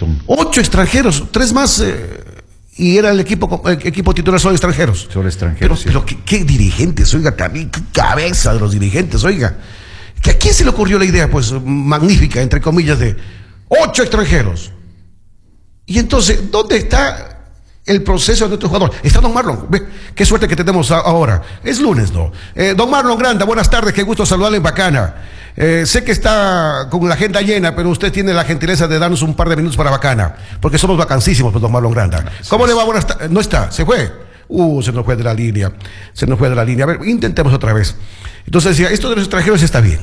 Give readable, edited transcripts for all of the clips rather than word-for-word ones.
montón. 8 extranjeros, 3 más, y era el equipo titular solo extranjeros. Solo extranjeros. Pero ¿qué dirigentes, oiga, qué cabeza de los dirigentes, oiga. ¿A quién se le ocurrió la idea, pues, magnífica, entre comillas, de 8 extranjeros? Y entonces, ¿dónde está el proceso de nuestro jugador? Está don Marlon. Ve, qué suerte que tenemos ahora. Es lunes, ¿no? Don Marlon Granda, buenas tardes, qué gusto saludarle en Bacana. Sé que está con la agenda llena, pero usted tiene la gentileza de darnos un par de minutos para Bacana, porque somos vacancísimos, pues, don Marlon Granda. ¿Cómo le va? Buenas tardes. No está, se fue. Se nos fue de la línea. Se nos fue de la línea. A ver, intentemos otra vez. Entonces decía, esto de los extranjeros está bien.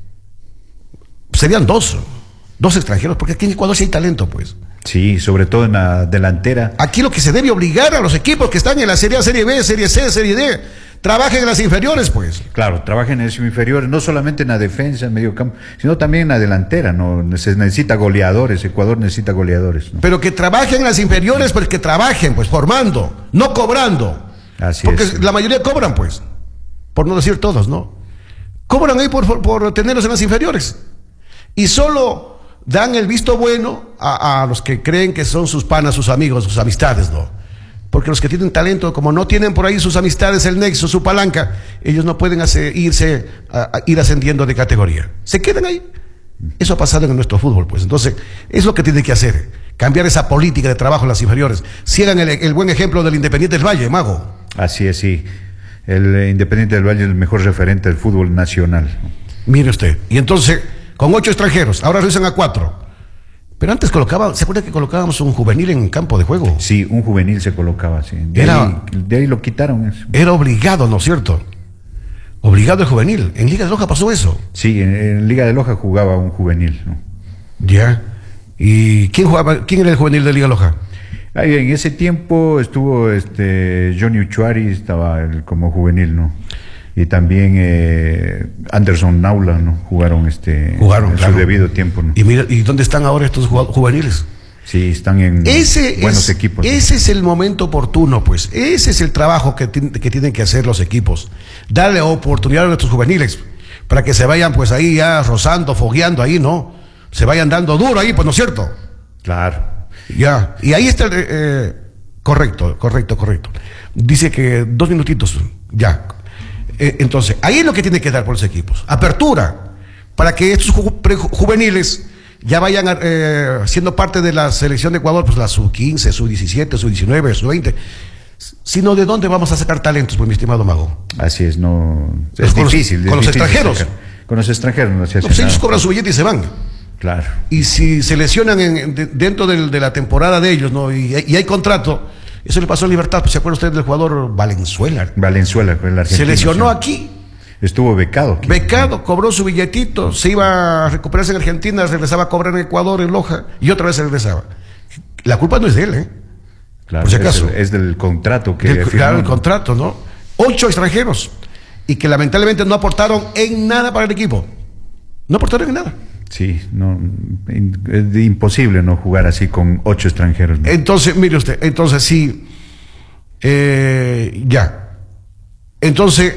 Serían dos extranjeros, porque aquí en Ecuador sí hay talento, pues. Sí, sobre todo en la delantera. Aquí lo que se debe obligar a los equipos que están en la Serie A, Serie B, Serie C, Serie D, trabajen en las inferiores, pues. Claro, trabajen en las inferiores, no solamente en la defensa, en medio campo, sino también en la delantera, ¿no? Se necesita goleadores, Ecuador necesita goleadores, ¿no? Pero que trabajen en las inferiores, pues que trabajen, pues, formando, no cobrando. Así porque es. La mayoría cobran, pues, por no decir todos, ¿no? Cobran ahí por tenerlos en las inferiores. Y solo dan el visto bueno a los que creen que son sus panas, sus amigos, sus amistades, ¿no? Porque los que tienen talento, como no tienen por ahí sus amistades, el nexo, su palanca, ellos no pueden ir ascendiendo de categoría. Se quedan ahí. Eso ha pasado en nuestro fútbol, pues. Entonces, es lo que tiene que hacer, cambiar esa política de trabajo en las inferiores. Sigan el buen ejemplo del Independiente del Valle, Mago. Así es, sí. El Independiente del Valle es el mejor referente del fútbol nacional. Mire usted. Y entonces, con 8 extranjeros, ahora reducen a 4. Pero antes ¿se acuerda que colocábamos un juvenil en campo de juego? Sí, un juvenil se colocaba, sí. De ahí lo quitaron eso. Era obligado, ¿no es cierto? Obligado el juvenil. En Liga de Loja pasó eso. Sí, en Liga de Loja jugaba un juvenil, ¿no? Ya. ¿Y quién era el juvenil de Liga de Loja? En ese tiempo estuvo Johnny Uchuari, estaba como juvenil, ¿no? Y también Anderson Naula, ¿no? Jugaron en claro, su debido tiempo, ¿no? Y mira, ¿y dónde están ahora estos juveniles? Sí, están en buenos equipos. Ese es el momento oportuno, pues. Ese es el trabajo que tienen que hacer los equipos. Darle oportunidad a nuestros juveniles para que se vayan, pues, ahí ya rozando, fogueando ahí, ¿no? Se vayan dando duro ahí, pues, ¿no es cierto? Claro. Ya. Y ahí está correcto. Dice que 2 minutitos, ya. Entonces, ahí es lo que tiene que dar por los equipos. Apertura, para que estos juveniles ya vayan siendo parte de la selección de Ecuador, pues la sub-15, sub-17, sub-19, sub-20. Sino, ¿de dónde vamos a sacar talentos, pues, mi estimado Mago? Así es, no. Es difícil. Con los extranjeros. Con los extranjeros no se hace pues nada. Ellos cobran su billete y se van. Claro. Y si se lesionan dentro de la temporada de ellos, ¿no? Y hay contrato. Eso le pasó a Libertad, pues, ¿se acuerda usted del jugador Valenzuela? Valenzuela, con el argentino. Se lesionó aquí. Estuvo becado. Becado, cobró su billetito, se iba a recuperarse en Argentina, regresaba a cobrar en Ecuador, en Loja, y otra vez se regresaba. La culpa no es de él, ¿eh? Claro, por si acaso. Es del contrato que firmó. Claro, el contrato, ¿no? 8 extranjeros, y que lamentablemente no aportaron en nada para el equipo. No aportaron en nada. Sí, no, es imposible no jugar así con 8 extranjeros, ¿no? Entonces, mire usted, entonces sí, ya. Entonces,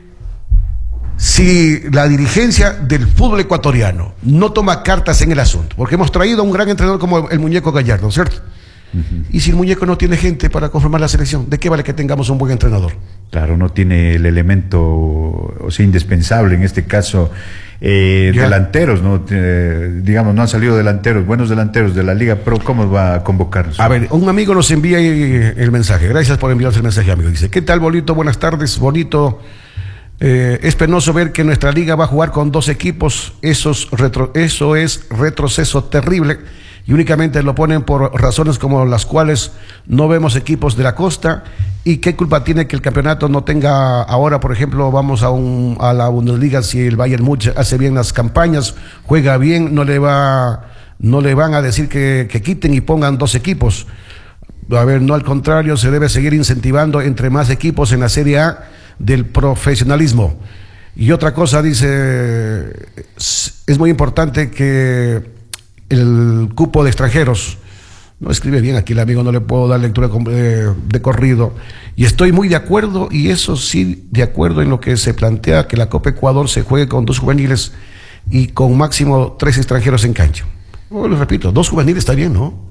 si la dirigencia del fútbol ecuatoriano no toma cartas en el asunto, porque hemos traído a un gran entrenador como el Muñeco Gallardo, ¿cierto? Y si el Muñeco no tiene gente para conformar la selección, ¿de qué vale que tengamos un buen entrenador? Claro, no tiene el elemento, o sea, indispensable en este caso. Delanteros, ¿no? Digamos, no han salido buenos delanteros de la Liga Pro. ¿Cómo va a convocarlos? A ver, un amigo nos envía el mensaje. Gracias por enviarnos el mensaje, amigo. Dice, ¿qué tal, Bonito? Buenas tardes, Bonito. Es penoso ver que nuestra liga va a jugar con 2 equipos. Eso es retroceso terrible. Y únicamente lo ponen por razones como las cuales no vemos equipos de la costa. ¿Y qué culpa tiene que el campeonato no tenga ahora, por ejemplo, vamos a la Bundesliga, si el Bayern Múnich hace bien las campañas, juega bien, no le van a decir que quiten y pongan 2 equipos? A ver, no, al contrario, se debe seguir incentivando entre más equipos en la Serie A del profesionalismo. Y otra cosa, dice, es muy importante que el cupo de extranjeros, no escribe bien aquí el amigo, no le puedo dar lectura de corrido, y estoy muy de acuerdo, y eso sí, de acuerdo en lo que se plantea, que la Copa Ecuador se juegue con 2 juveniles y con máximo 3 extranjeros en cancha. Les repito, 2 juveniles está bien, ¿no?